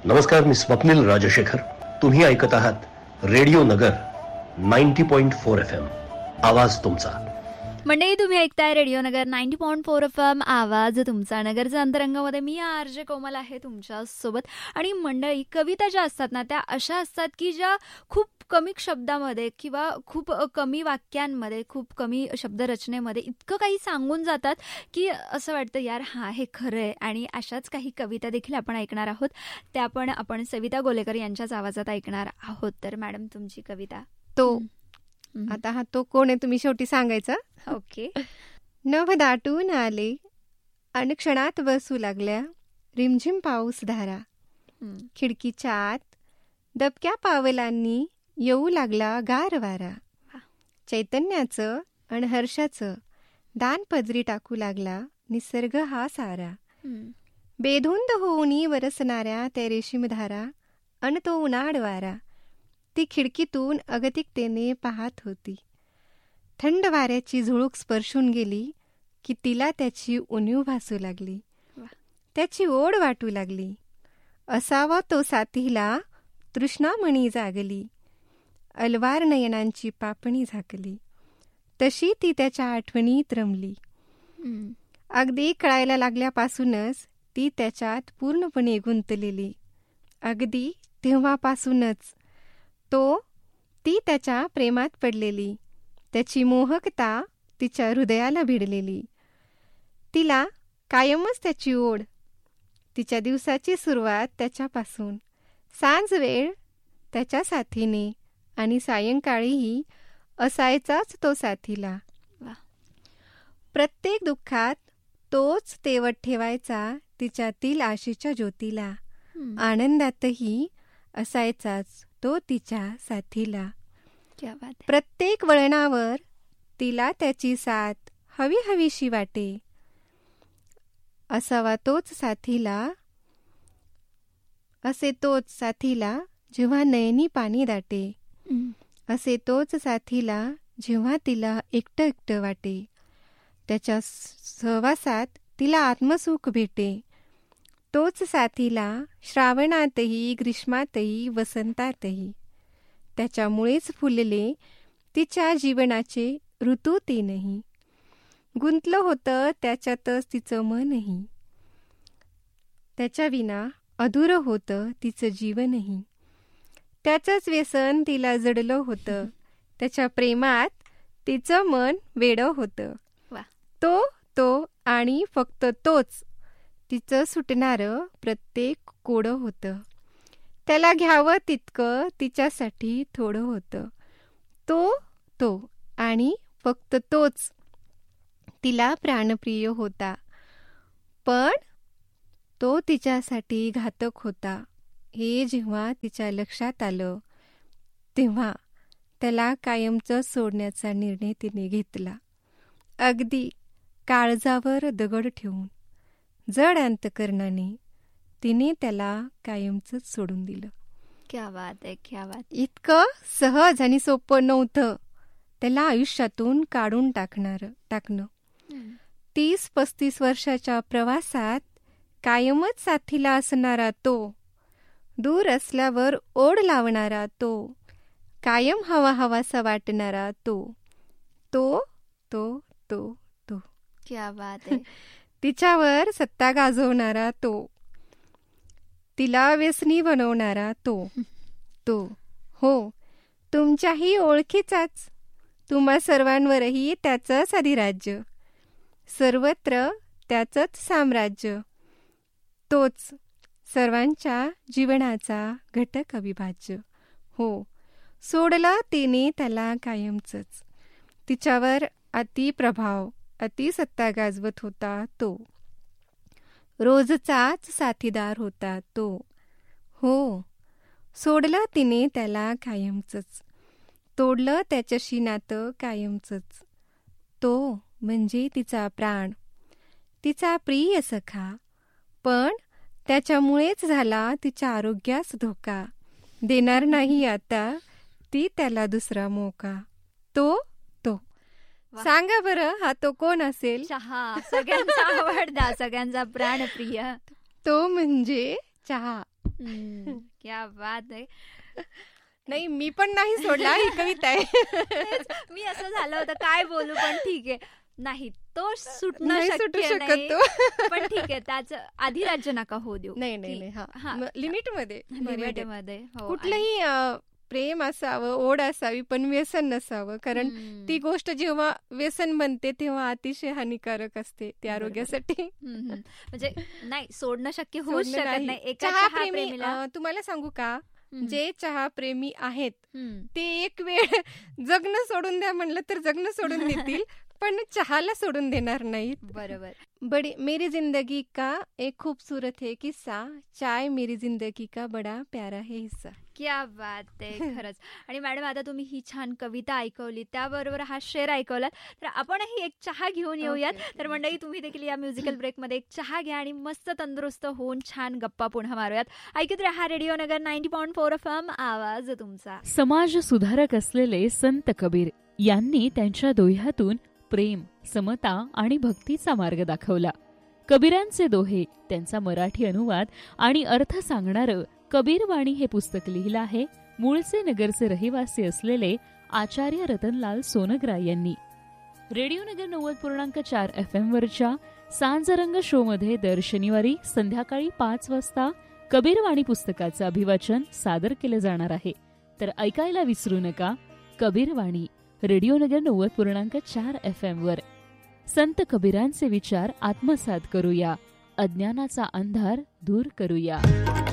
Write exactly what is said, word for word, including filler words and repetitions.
नमस्कार, मी स्वप्नील राजशेखर. तुम्ही ऐकत आहात रेडिओ नगर नव्वद पॉइंट फोर एफ एम. आवाज तुमचा. मंडळी, तुम्ही ऐकताय रेडिओ नगर ninety point four F M. आवाज तुमचा. नगरच्या अंतरंगामध्ये मी आर जे कोमल आहे तुमच्या सोबत. आणि मंडळी, कविता ज्या असतात ना, त्या अशा असतात की ज्या खूप कमी शब्दामध्ये किंवा खूप कमी वाक्यांमध्ये, खूप कमी शब्दरचनेमध्ये इतकं काही सांगून जातात की असं वाटतं यार हां हे खरं आहे. आणि अशाच काही कविता देखील आपण ऐकणार आहोत. त्या पण आपण सविता गोलेकर यांच्याच आवाजात ऐकणार आहोत. तर मॅडम, तुमची कविता. तो आता हा तो कोण आहे तुम्ही शेवटी सांगायचा. ओके. नभ दाटून आले आणि क्षणात बसू लागल्या रिमझिम पाऊस धारा. खिडकीच्या आत दबक्या पावलांनी येऊ लागला गार वारा. चैतन्याचं आणि हर्षाचं दान पदरी टाकू लागला निसर्ग हा सारा. बेधुंद होऊनी वरसणाऱ्या त्या रेशीम धारा अन तो उन्हाळ वारा ती खिडकीतून अगतिकतेने पाहत होती. थंड वाऱ्याची झुळूक स्पर्शून गेली की तिला त्याची उणीव भासू लागली, त्याची ओढ वाटू लागली. असावा तो साथीला तृष्णामणी जागली, अलवार नयनांची पापणी झाकली, तशी ती त्याच्या आठवणीत रमली. अगदी कळायला लागल्यापासूनच ती त्याच्यात पूर्णपणे गुंतलेली. अगदी तेव्हापासूनच तो ती त्याच्या प्रेमात पडलेली. त्याची मोहकता तिच्या हृदयाला भिडलेली. तिला कायमच त्याची ओढ. तिच्या दिवसाची सुरुवात त्याच्यापासून, सांज वेळ त्याच्या साथीने आणि सायंकाळीही असायचाच तो साथीला. प्रत्येक दुःखात तोच तेवत ठेवायचा तिच्यातील आशेच्या ज्योतीला. आनंदातही असायचाच तो तिच्या साथीला. प्रत्येक वळणावर तिला त्याची साथ हवी हवीशी वाटे. असावा तोच साथीला, असे तोच साथीला जेव्हा नयनी पाणी दाटे. असे तोच साथीला जेव्हा तिला एकटं एकटं वाटे. त्याच्या सहवासात तिला आत्मसुख भेटे. तोच साथीला श्रावणातही, ग्रीष्मातही, वसंतातही. त्याच्यामुळेच फुलले तिच्या जीवनाचे ऋतू तीनही. गुंतलं होतं त्याच्यातच तिचं मनही. त्याच्या विना अधुरं होतं तिचं जीवनही. त्याचंच व्यसन तिला जडलं होतं. त्याच्या प्रेमात तिचं मन वेडं होतं. तो तो आणि फक्त तोच तिचं सुटणारं प्रत्येक कोडं होतं. त्याला घ्यावं तितकं तिच्यासाठी थोडं होतं. तो तो आणि फक्त तोच तिला प्राणप्रिय होता. पण तो तिच्यासाठी घातक होता हे जेव्हा तिच्या लक्षात आलं, तेव्हा त्याला कायमचं सोडण्याचा निर्णय तिने घेतला. अगदी काळजावर दगड ठेवून जड अंतकरणाने तिने त्याला कायमचंच सोडून दिलं. क्या बात आहे, क्या बात. इतकं सहज आणि सोपं नव्हतं त्याला आयुष्यातून काढून टाकणार टाकणं. तीस पस्तीस वर्षाच्या प्रवासात कायमच साथीला असणारा तो, दूर असल्यावर ओढ लावणारा तो, कायम हवा हवासा वाटणारा तो तो तो तो तो क्या बात आहे. तिच्यावर सत्ता गाजवणारा तो, तिला व्यसनी बनवणारा तो तो हो, तुमच्याही ओळखीचाच. तुम्हा सर्वांवरही त्याचंच अधिराज्य. सर्वत्र त्याचंच साम्राज्य. तोच सर्वांच्या जीवनाचा घटक अविभाज्य. हो, सोडलं तिने त्याला कायमचंच. तिच्यावर अतिप्रभाव, अतिसत्ता गाजवत होता तो. रोजचाच साथीदार होता तो. हो, सोडलं तिने त्याला कायमचंच. तोडलं त्याच्याशी नातं कायमचंच. तो म्हणजे तिचा प्राण, तिचा प्रिय सखा. पण त्याच्यामुळेच झाला तिच्या आरोग्यास धोका. देणार नाही आता ती त्याला दुसरा मोका. तो तो सांगा बरं, हा तो कोण असेल? चहा, सगळ्यांचा आवडता, सगळ्यांचा प्राणप्रिय. तो म्हणजे चहा. हम्म, क्या बात आहे. नाही, मी पण नाही सोडला, ही कविता आहे. मी असं झालं होतं काय बोलू, पण ठीक आहे. नाही, तो सुटणं नाही सुटू शक्य शकत नाही, तो. पण ठीक आहे, त्याचं अधिराज्य नका होऊ देऊ. नाही नाही की- नाही, हा, हा लिमिट मध्ये, मर्यादेत. लिमिटमध्ये. हो, कुठलंही अ, प्रेम असावं, ओढ असावी, पण व्यसन नसावं. कारण हम्म. ती गोष्ट जेव्हा व्यसन बनते तेव्हा अतिशय हानिकारक असते ते बरोबर. आरोग्यासाठी. हम्म, हम्म. म्हणजे नाही, सोडणं शक्य होऊ सोडणं शकत नाही. नाही एका चहा चहा प्रेमी, प्रेमीला. अ, तुम्हाला सांगू का, हम्म, जे चहा प्रेमी आहेत हम्म. ते एक वेळ जगणं सोडून द्या म्हणलं तर जगणं सोडून देतील, पण चहाला सोडून देणार नाहीत. बरोबर. बड़ी मेरी जिंदगी का एक खूबसूरत है किस्सा, चाय मेरी जिंदगी का बड़ा प्यारा है हिस्सा. क्या बात आहे खरंच. आणि मॅडम, आता तुम्ही ही छान कविता ऐकवली, त्याबरोबर हा शेर ऐकवलात, तर आपणही एक चहा घेऊन येऊयात. Okay, okay. तर मंडळी, तुम्ही देखील या म्युझिकल ब्रेकमध्ये एक चहा घ्या आणि मस्त तंदुरुस्त होऊन छान गप्पा पुन्हा मारूयात. ऐकत राहा रेडिओ नगर ninety point four F M, आवाज तुमचा. समाज सुधारक असलेले संत कबीर यांनी त्यांच्या दोह्यातून प्रेम, समता आणि भक्तीचा मार्ग दाखवला. कबीरांचे दोहे, त्यांचा मराठी अनुवाद आणि अर्थ सांगणारं कबीरवाणी हे पुस्तक लिहिलं आहे मूळचे नगरचे रहिवासी असलेले आचार्य रतनलाल सोनग्रा यांनी. रेडिओ नगर नव्वद पूर्णांक चार एफ एम वरच्या सांजरंग शो मध्ये दर शनिवारी संध्याकाळी पाच वाजता कबीरवाणी पुस्तकाचं अभिवाचन सादर केलं जाणार आहे. तर ऐकायला विसरू नका कबीरवाणी, रेडिओ नगर नव्वद पूर्णांक चार एफ एम वर. संत कबीरांचे विचार आत्मसात करूया, अज्ञानाचा अंधार दूर करूया.